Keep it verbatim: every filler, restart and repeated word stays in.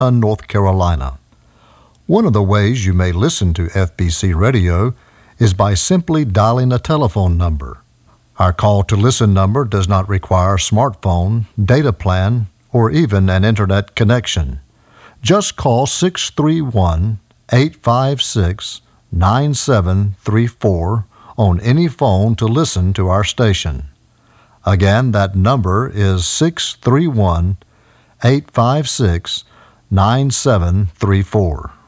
North Carolina. One of the ways you may listen to F B C Radio is by simply dialing a telephone number. Our call to listen number does not require a smartphone, data plan, or even an internet connection. Just call six three one, eight five six, nine seven three four on any phone to listen to our station. Again, that number is six three one, eight five six, nine seven three four.